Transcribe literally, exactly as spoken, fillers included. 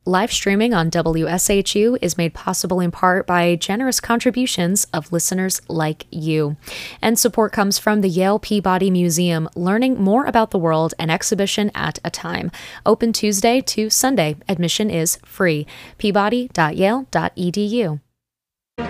Live streaming on W S H U is made possible in part by generous contributions of listeners like you. And support comes from the Yale Peabody Museum, learning more about the world an exhibition at a time. Open Tuesday to Sunday. Admission is free. peabody dot yale dot e d u.